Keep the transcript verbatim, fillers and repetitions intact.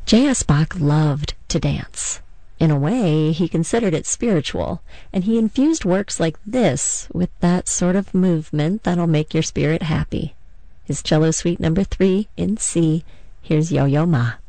J S. Bach loved to dance. In a way, he considered it spiritual, and he infused works like this with that sort of movement that'll make your spirit happy. His Cello Suite number three in C. Here's Yo-Yo Ma.